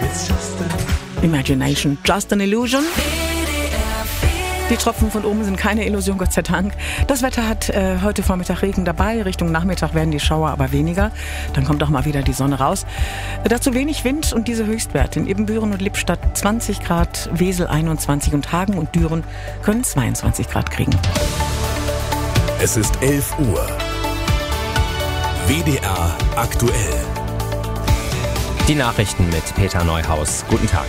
Imagination, Just an Illusion. Die Tropfen von oben sind keine Illusion, Gott sei Dank. Das Wetter hat heute Vormittag Regen dabei. Richtung Nachmittag werden die Schauer aber weniger. Dann kommt auch mal wieder die Sonne raus. Dazu wenig Wind und diese Höchstwerte. In Ibbenbüren und Lippstadt 20 Grad, Wesel 21 und Hagen und Düren können 22 Grad kriegen. Es ist 11 Uhr. WDR aktuell. Die Nachrichten mit Peter Neuhaus. Guten Tag.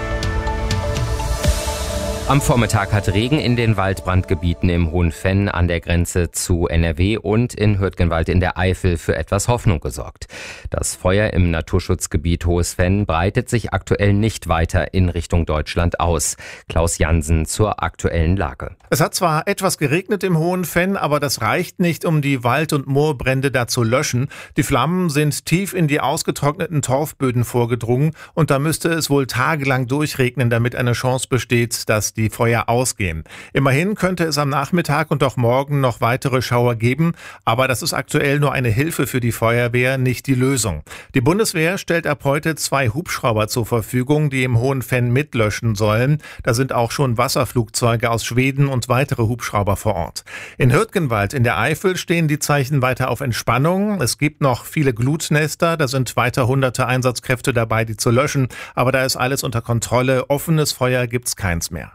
Am Vormittag hat Regen in den Waldbrandgebieten im Hohenfenn an der Grenze zu NRW und in Hürtgenwald in der Eifel für etwas Hoffnung gesorgt. Das Feuer im Naturschutzgebiet Hohes-Fenn breitet sich aktuell nicht weiter in Richtung Deutschland aus. Klaus Jansen zur aktuellen Lage. Es hat zwar etwas geregnet im Hohenfenn, aber das reicht nicht, um die Wald- und Moorbrände da zu löschen. Die Flammen sind tief in die ausgetrockneten Torfböden vorgedrungen und da müsste es wohl tagelang durchregnen, damit eine Chance besteht, dass die Feuer ausgehen. Immerhin könnte es am Nachmittag und auch morgen noch weitere Schauer geben, aber das ist aktuell nur eine Hilfe für die Feuerwehr, nicht die Lösung. Die Bundeswehr stellt ab heute 2 Hubschrauber zur Verfügung, die im Hohenfenn mitlöschen sollen. Da sind auch schon Wasserflugzeuge aus Schweden und weitere Hubschrauber vor Ort. In Hürtgenwald in der Eifel stehen die Zeichen weiter auf Entspannung. Es gibt noch viele Glutnester, da sind weiter hunderte Einsatzkräfte dabei, die zu löschen, aber da ist alles unter Kontrolle. Offenes Feuer gibt's keins mehr.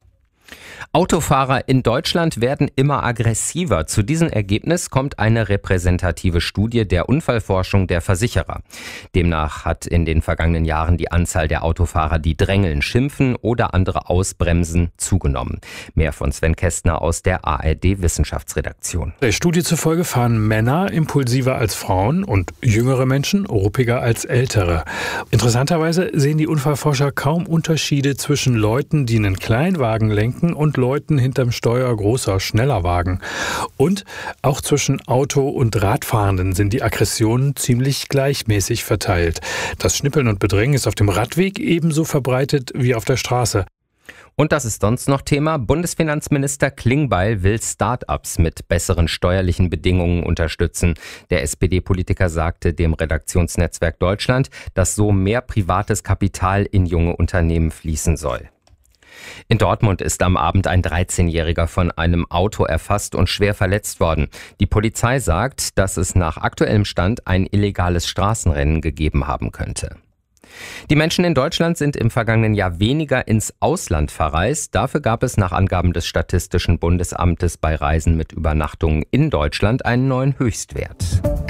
Autofahrer in Deutschland werden immer aggressiver. Zu diesem Ergebnis kommt eine repräsentative Studie der Unfallforschung der Versicherer. Demnach hat in den vergangenen Jahren die Anzahl der Autofahrer, die drängeln, schimpfen oder andere ausbremsen, zugenommen. Mehr von Sven Kästner aus der ARD-Wissenschaftsredaktion. Der Studie zufolge fahren Männer impulsiver als Frauen und jüngere Menschen ruppiger als ältere. Interessanterweise sehen die Unfallforscher kaum Unterschiede zwischen Leuten, die einen Kleinwagen lenken, und Leuten hinterm Steuer großer, schneller Wagen. Und auch zwischen Auto- und Radfahrenden sind die Aggressionen ziemlich gleichmäßig verteilt. Das Schnippeln und Bedrängen ist auf dem Radweg ebenso verbreitet wie auf der Straße. Und das ist sonst noch Thema. Bundesfinanzminister Klingbeil will Start-ups mit besseren steuerlichen Bedingungen unterstützen. Der SPD-Politiker sagte dem Redaktionsnetzwerk Deutschland, dass so mehr privates Kapital in junge Unternehmen fließen soll. In Dortmund ist am Abend ein 13-Jähriger von einem Auto erfasst und schwer verletzt worden. Die Polizei sagt, dass es nach aktuellem Stand ein illegales Straßenrennen gegeben haben könnte. Die Menschen in Deutschland sind im vergangenen Jahr weniger ins Ausland verreist. Dafür gab es nach Angaben des Statistischen Bundesamtes bei Reisen mit Übernachtungen in Deutschland einen neuen Höchstwert.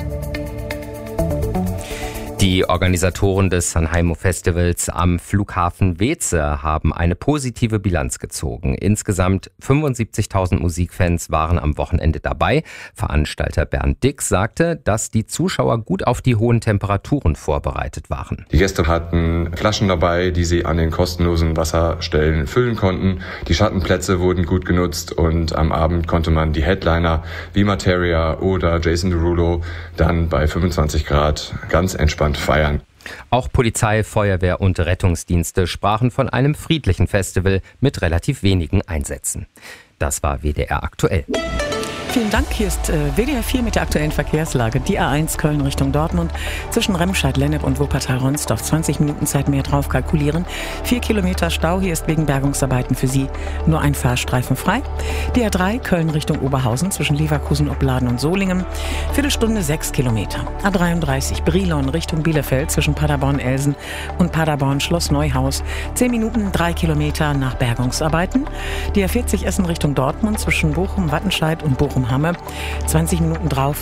Die Organisatoren des Sanremo Festivals am Flughafen Weeze haben eine positive Bilanz gezogen. Insgesamt 75.000 Musikfans waren am Wochenende dabei. Veranstalter Bernd Dix sagte, dass die Zuschauer gut auf die hohen Temperaturen vorbereitet waren. Die Gäste hatten Flaschen dabei, die sie an den kostenlosen Wasserstellen füllen konnten. Die Schattenplätze wurden gut genutzt und am Abend konnte man die Headliner wie Materia oder Jason Derulo dann bei 25 Grad ganz entspannt feiern. Auch Polizei, Feuerwehr und Rettungsdienste sprachen von einem friedlichen Festival mit relativ wenigen Einsätzen. Das war WDR aktuell. Vielen Dank. Hier ist WDR 4 mit der aktuellen Verkehrslage. Die A1 Köln Richtung Dortmund zwischen Remscheid-Lennep und Wuppertal-Ronsdorf. 20 Minuten Zeit mehr drauf kalkulieren. 4 Kilometer Stau. Hier ist wegen Bergungsarbeiten für Sie nur ein Fahrstreifen frei. Die A3 Köln Richtung Oberhausen zwischen Leverkusen, Opladen und Solingen. Viertelstunde 6 Kilometer. A33 Brilon Richtung Bielefeld zwischen Paderborn-Elsen und Paderborn-Schloss Neuhaus. 10 Minuten 3 Kilometer nach Bergungsarbeiten. Die A40 Essen Richtung Dortmund zwischen Bochum, Wattenscheid und Bochum-Hamme. 20 Minuten drauf